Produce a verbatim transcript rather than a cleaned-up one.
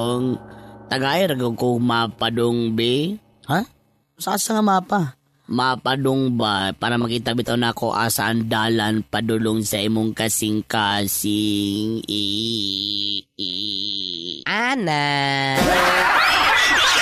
Tagay ragog ko mapadong be. Ha? Sasa nga mapa? Mapadong ba para makita bitaw na ako asa ang dalan padulong sa imong kasing-kasing. I, i. Ana.